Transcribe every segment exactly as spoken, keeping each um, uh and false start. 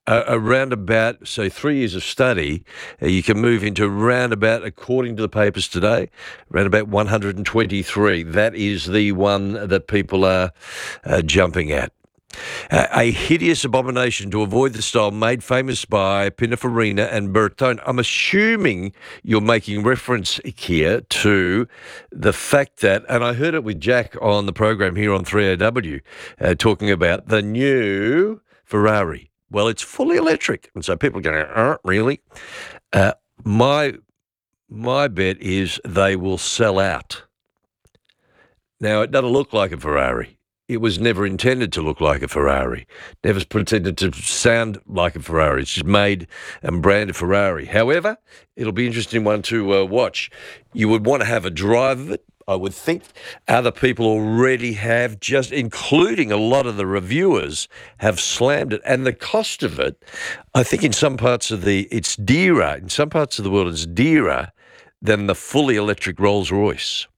uh, around about, so three years of study, uh, you can move into round about, according to the papers today, around about one hundred twenty-three. That is the one that people are uh, jumping at. Uh, a hideous abomination to avoid the style made famous by Pininfarina and Bertone. I'm assuming you're making reference here to the fact that, and I heard it with Jack on the program here on three A W, uh, talking about the new Ferrari. Well, it's fully electric. And so people are going, uh, really? Uh, my, my bet is they will sell out. Now, it doesn't look like a Ferrari. It was never intended to look like a Ferrari, never pretended to sound like a Ferrari. It's just made and branded Ferrari. However, it'll be an interesting one to uh, watch. You would want to have a drive of it, I would think. Other people already have, just including a lot of the reviewers, have slammed it. And the cost of it, I think in some parts of the, it's dearer, in some parts of the world it's dearer than the fully electric Rolls-Royce.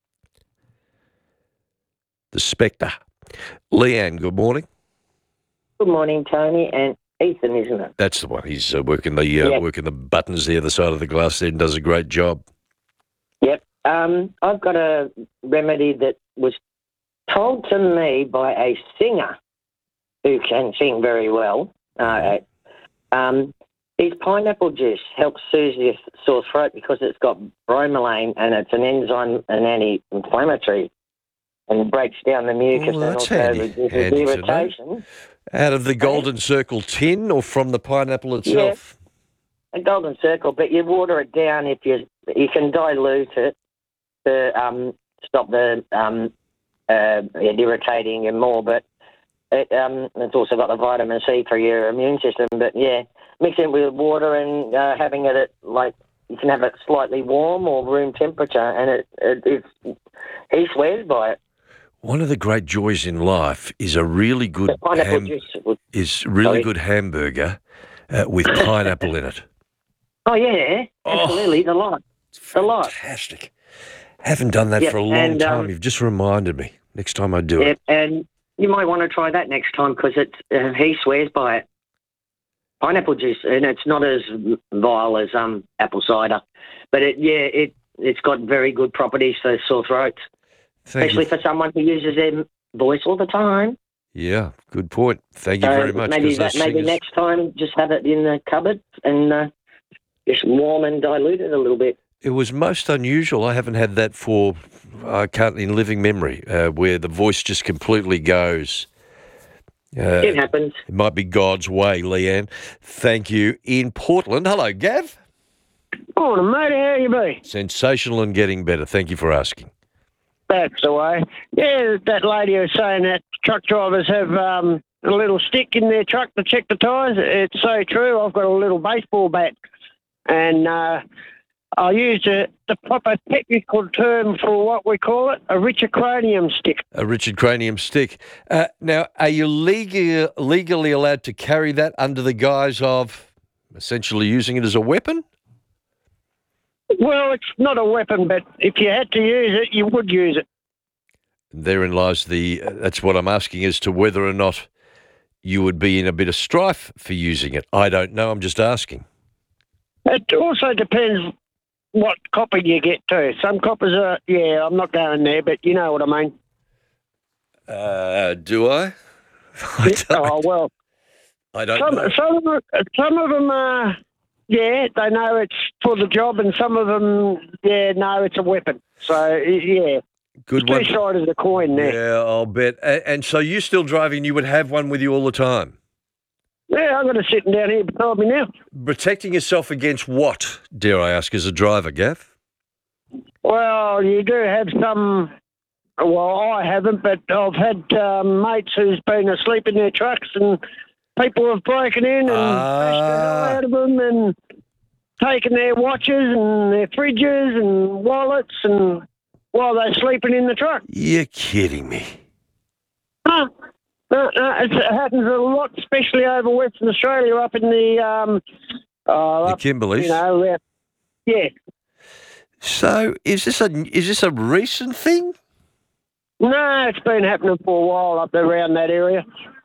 The Spectre. Leanne, good morning. Good morning, Tony, and Ethan, isn't it? That's the one. He's uh, working the uh, yep. working the buttons the other side of the glass there and does a great job. Yep. Um, I've got a remedy that was told to me by a singer who can sing very well. Uh, um, his pineapple juice helps soothe your sore throat because it's got bromelain and it's an enzyme, an anti-inflammatory, and breaks down the mucus oh, and also reduces irritation. Out of the Golden Circle tin or from the pineapple itself? Yeah, a Golden Circle, but you water it down if you you can dilute it to um, stop the um, uh, it irritating you more. But it, um, it's also got the vitamin C for your immune system. But yeah, mixing it with water and uh, having it at like you can have it slightly warm or room temperature, and it, it it's, he swears by it. One of the great joys in life is a really good ham- would, is really sorry. good hamburger uh, with pineapple in it. Oh yeah, absolutely, oh, the lot, the lot. Fantastic. Haven't done that yep, for a long and, time. Um, You've just reminded me. Next time I do yep, it. And you might want to try that next time because it's uh, he swears by it. Pineapple juice, and it's not as vile as um apple cider, but it yeah it it's got very good properties for sore throats. Thank Especially you. for someone who uses their voice all the time. Yeah, good point. Thank you so very much. Maybe that, maybe singers... next time just have it in the cupboard and uh, just warm and dilute it a little bit. It was most unusual. I haven't had that for, I can't, in living memory, uh, where the voice just completely goes. Uh, it happens. It might be God's way, Leanne. Thank you. In Portland, hello, Gav. Morning, mate. How you be? Sensational and getting better. Thank you for asking. That's the way. Yeah, that lady was saying that truck drivers have um, a little stick in their truck to check the tyres. It's so true. I've got a little baseball bat, and uh, I use a, the proper technical term for what we call it, a Richard Cranium stick. A Richard Cranium stick. Uh, now, are you legal, legally allowed to carry that under the guise of essentially using it as a weapon? Well, it's not a weapon, but if you had to use it, you would use it. Therein lies the, uh, that's what I'm asking as to whether or not you would be in a bit of strife for using it. I don't know, I'm just asking. It also depends what copper you get too. Some coppers are, yeah, I'm not going there, but you know what I mean. Uh, do I? I oh, well. I don't some, know. Some of, them, some of them are... Yeah, they know it's for the job, and some of them, yeah, know it's a weapon. So, yeah. Good it's one. Two sides of the coin there. Yeah, I'll bet. And so you still driving, you would have one with you all the time? Yeah, I've got it sitting down here beside me now. Protecting yourself against what, dare I ask, as a driver, Gav? Well, you do have some... Well, I haven't, but I've had um, mates who's been asleep in their trucks and... People have broken in and uh, bashed the hell out of them and taken their watches and their fridges and wallets and while they're sleeping in the truck. You're kidding me. Huh? No, no, it happens a lot, especially over Western Australia, up in the um, uh, the up, Kimberleys. You know, uh, yeah. So is this a is this a recent thing? No, it's been happening for a while up around that area.